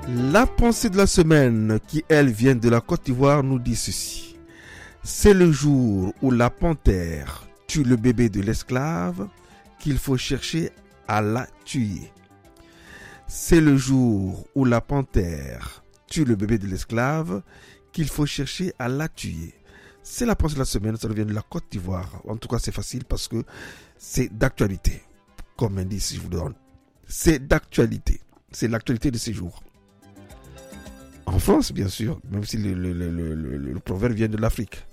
La pensée de la semaine, qui elle vient de la Côte d'Ivoire, nous dit ceci. C'est le jour où la panthère tue le bébé de l'esclave qu'il faut chercher à la tuer. C'est le jour où la panthère tue le bébé de l'esclave qu'il faut chercher à la tuer. C'est la pensée de la semaine, ça vient de la Côte d'Ivoire. En tout cas, c'est facile parce que c'est d'actualité. Comme indice, je vous donne. C'est d'actualité. C'est l'actualité de ces jours. En France, bien sûr, même si le proverbe vient de l'Afrique.